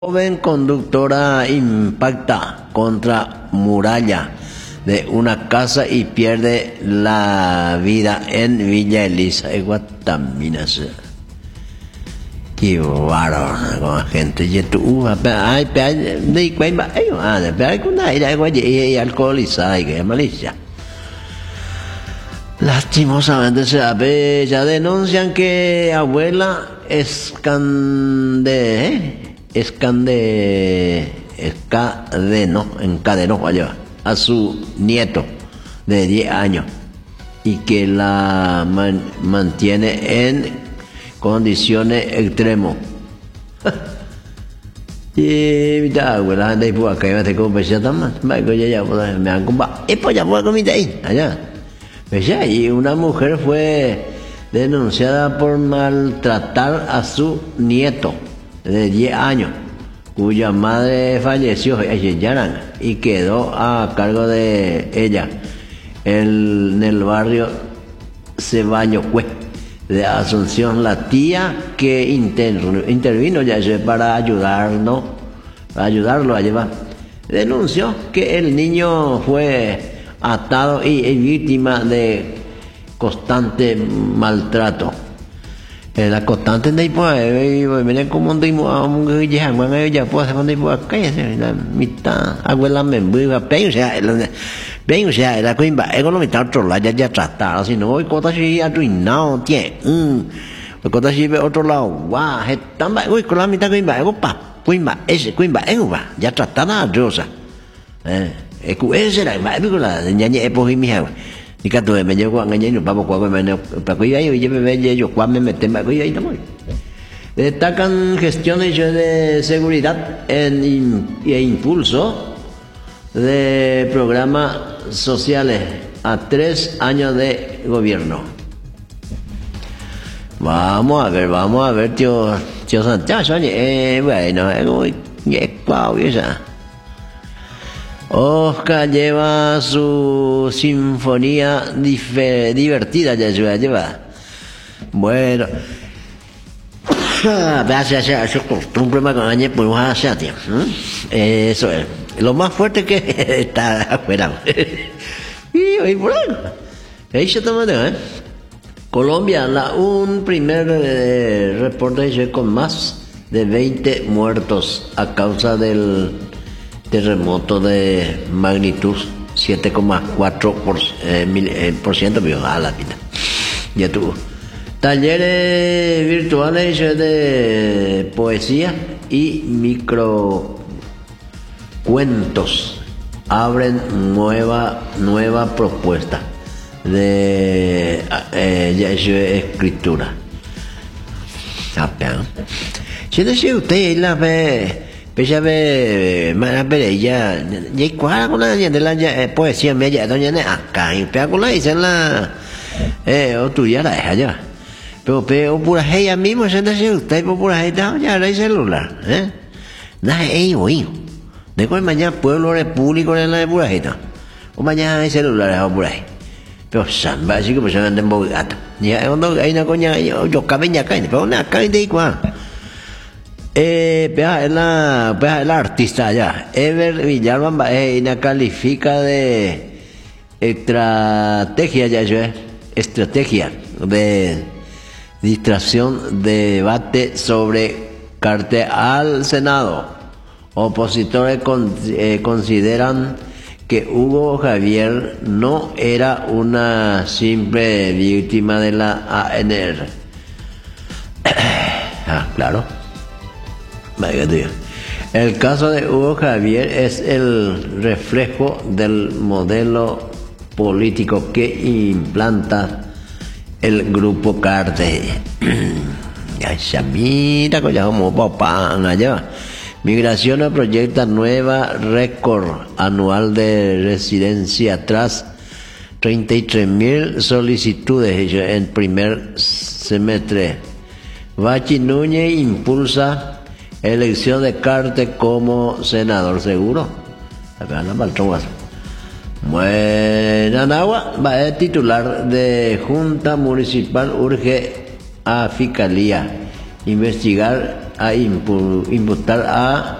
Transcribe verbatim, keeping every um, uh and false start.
Joven conductora impacta contra muralla de una casa y pierde la vida en Villa Elisa, de Guataminas. Qué bárbaro, con la gente. Y tú, ay, de cuenta, ay, ah, de cuenta, ay, güey, alcoholizada y que malicia. Lastimosamente se sabe, ya denuncian que abuela escande, ¿eh? Escande, escadenó, encadenó allá, a su nieto de diez años y que la man, mantiene en condiciones extremas. Y mira, abuela, anda y pues acá me te compras ya también, me ya ya pues me han comprado, y pues ya puedo comer ahí, allá. Pues ya, y una mujer fue denunciada por maltratar a su nieto de diez años, cuya madre falleció y quedó a cargo de ella el, en el barrio Cebaño Cue de Asunción, la tía que inter, intervino ya para ayudarnos, para ayudarlo a llevar. Denunció que el niño fue atado y, y víctima de constante maltrato. La constante de pues miren cómo andamos a un ya cuando ella puede hacer cuando iba acá la mitad abuela me viva pero o sea bien o sea la coimba económica otro lado ya ya tratar si no hoy cosas si arruinado tiene um cosas si otro lado guau están hoy con la mitad coimba ego pa coimba ese coimba ego va ya tratada rosa eh es que ese era más digo la ñaña epoji mi hago y que tú me llevo a engañar y no vamos a comer para que yo yo me ve yo cuando me meten para que yo ahí no voy. Destacan gestiones de seguridad en, e impulso de programas sociales a tres años de gobierno. Vamos a ver, vamos a ver, tío, tío Santiago, eh, bueno, es muy, es guau, esa. Oscar lleva su sinfonía dife, divertida, ya lleva, lleva. Bueno, gracias a su costumbre, me conoce, pues vamos a hacer, tío. Eso es. Lo más fuerte que está afuera. Y hoy por algo. Ahí se toma de, ¿eh? Colombia, la, un primer eh, reporte con más de veinte muertos a causa del terremoto de magnitud siete coma cuatro por ciento, eh, mil, eh, por ciento, a la vida. Ya tuvo. Talleres virtuales de poesía y microcuentos abren nueva, nueva propuesta de eh, escritura. Si decía usted la ve Pese ve mana bere ya ya cuál con la de la poesía me ya doña ne acá y pega con la dice la eh o tu ya la deja ya pero pero pura ella mismo se dice usted por pura ella ya la celular eh nada eh oí de cuál mañana pueblo repúblico en la de pura ella o mañana hay celular o pura ahí pero samba así que pues andan en Bogotá ya cuando hay una coña yo cabe ya cae pero una cae de igual. Eh, vea, es la, vea, es la artista allá. Ever Villalba eh, califica de estrategia, ya yo, estrategia de distracción de debate sobre cartel al Senado. Opositores con, eh, consideran que Hugo Javier no era una simple víctima de la A N R. Ah, claro. El caso de Hugo Javier es el reflejo del modelo político que implanta el grupo Cártel. Ya mira como papá allá. Migración proyecta nueva récord anual de residencia tras treinta y tres mil solicitudes en primer semestre. Bachi Núñez impulsa elección de Carte como senador seguro. Acá la Baltronas. Bueno, Nahua va a titular de Junta Municipal urge a Fiscalía investigar a impu- imputar a